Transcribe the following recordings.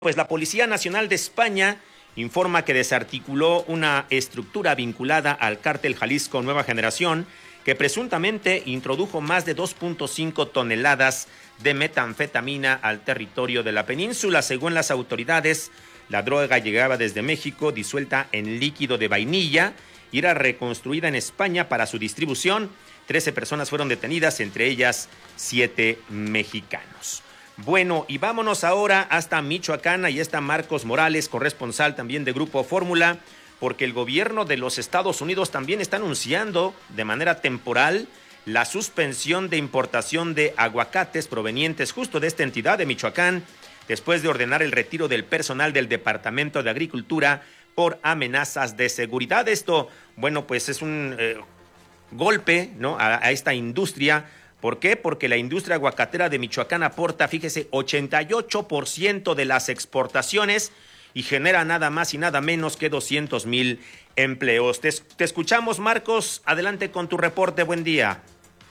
Pues la Policía Nacional de España informa que desarticuló una estructura vinculada al cártel Jalisco Nueva Generación que presuntamente introdujo más de 2.5 toneladas de metanfetamina al territorio de la península. Según las autoridades, la droga llegaba desde México disuelta en líquido de vainilla y era reconstruida en España para su distribución. 13 personas fueron detenidas, entre ellas 7 mexicanos. Bueno, y vámonos ahora hasta Michoacán. Ahí está Marcos Morales, corresponsal también de Grupo Fórmula, porque el gobierno de los Estados Unidos también está anunciando de manera temporal la suspensión de importación de aguacates provenientes justo de esta entidad de Michoacán, después de ordenar el retiro del personal del Departamento de Agricultura por amenazas de seguridad. Esto, bueno, pues es un golpe, ¿no?, a esta industria. ¿Por qué? Porque la industria aguacatera de Michoacán aporta, fíjese, 88% de las exportaciones y genera nada más y nada menos que 200,000 empleos. Te escuchamos, Marcos. Adelante con tu reporte. Buen día.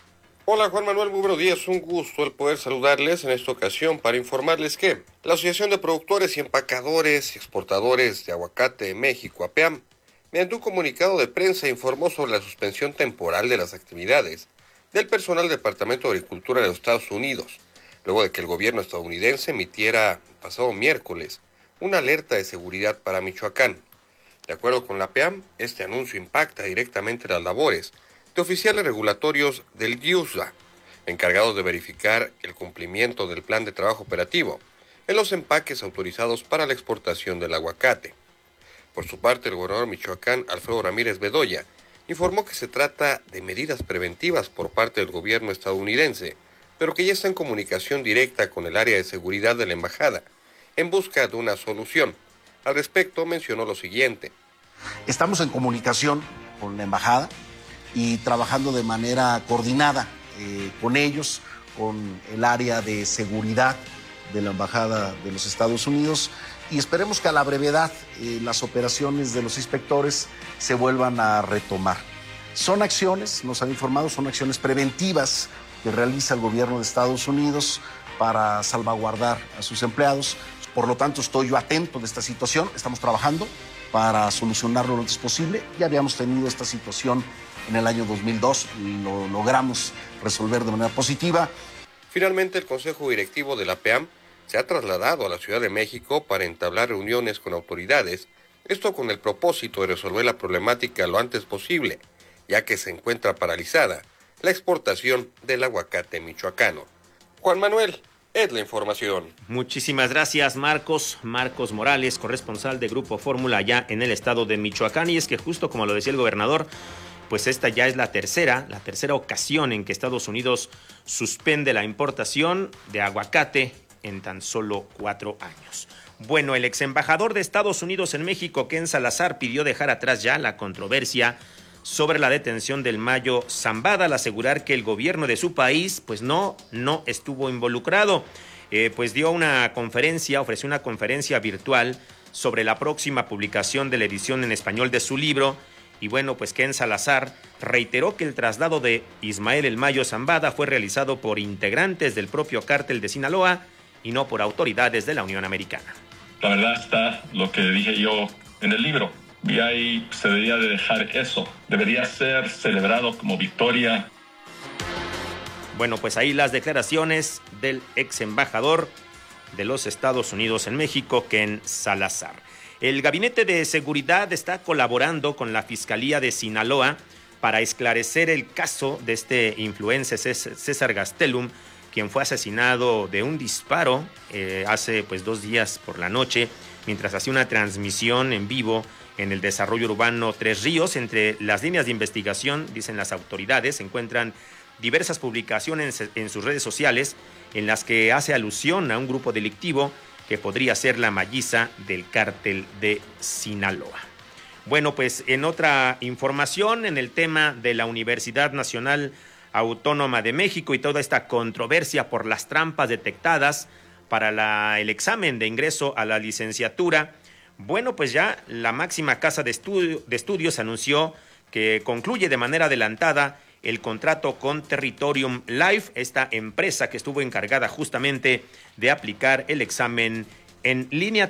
Hola, Juan Manuel. Muy buenos días. Un gusto el poder saludarles en esta ocasión para informarles que la Asociación de Productores y Empacadores y Exportadores de Aguacate de México, APEAM, mediante un comunicado de prensa informó sobre la suspensión temporal de las actividades del personal del Departamento de Agricultura de los Estados Unidos, luego de que el gobierno estadounidense emitiera pasado miércoles una alerta de seguridad para Michoacán. De acuerdo con la APEAM, este anuncio impacta directamente las labores de oficiales regulatorios del GIUSA, encargados de verificar el cumplimiento del plan de trabajo operativo en los empaques autorizados para la exportación del aguacate. Por su parte, el gobernador de Michoacán, Alfredo Ramírez Bedoya, informó que se trata de medidas preventivas por parte del gobierno estadounidense, pero que ya está en comunicación directa con el área de seguridad de la embajada, en busca de una solución. Al respecto, mencionó lo siguiente. Estamos en comunicación con la embajada y trabajando de manera coordinada con ellos, con el área de seguridad de la embajada de los Estados Unidos, y esperemos que a la brevedad las operaciones de los inspectores se vuelvan a retomar. Son acciones, nos han informado, son acciones preventivas que realiza el gobierno de Estados Unidos para salvaguardar a sus empleados. Por lo tanto, estoy yo atento de esta situación. Estamos trabajando para solucionarlo lo antes posible. Ya habíamos tenido esta situación en el año 2002 y lo logramos resolver de manera positiva. Finalmente, el Consejo Directivo de la APEAM se ha trasladado a la Ciudad de México para entablar reuniones con autoridades, esto con el propósito de resolver la problemática lo antes posible, ya que se encuentra paralizada la exportación del aguacate michoacano. Juan Manuel, es la información. Muchísimas gracias, Marcos. Marcos Morales, corresponsal de Grupo Fórmula allá en el estado de Michoacán. Y es que justo como lo decía el gobernador, pues esta ya es la tercera ocasión en que Estados Unidos suspende la importación de aguacate en tan solo 4 años. Bueno, el ex embajador de Estados Unidos en México, Ken Salazar, pidió dejar atrás ya la controversia sobre la detención del Mayo Zambada al asegurar que el gobierno de su país pues no estuvo involucrado. Pues ofreció una conferencia virtual sobre la próxima publicación de la edición en español de su libro. Y bueno, pues Ken Salazar reiteró que el traslado de Ismael El Mayo Zambada fue realizado por integrantes del propio cártel de Sinaloa y no por autoridades de la Unión Americana. La verdad está lo que dije yo en el libro. Y ahí se debería de dejar eso. Debería ser celebrado como victoria. Bueno, pues ahí las declaraciones del ex embajador de los Estados Unidos en México, Ken Salazar. El Gabinete de Seguridad está colaborando con la Fiscalía de Sinaloa para esclarecer el caso de este influencer César Gastelum, quien fue asesinado de un disparo hace 2 días por la noche, mientras hacía una transmisión en vivo en el desarrollo urbano Tres Ríos. Entre las líneas de investigación, dicen las autoridades, se encuentran diversas publicaciones en sus redes sociales en las que hace alusión a un grupo delictivo que podría ser la malliza del cártel de Sinaloa. Bueno, pues en otra información, en el tema de la Universidad Nacional Autónoma de México y toda esta controversia por las trampas detectadas para el examen de ingreso a la licenciatura, bueno, pues ya la máxima casa de estudios anunció que concluye de manera adelantada el contrato con Territorium Life, esta empresa que estuvo encargada justamente de aplicar el examen En línea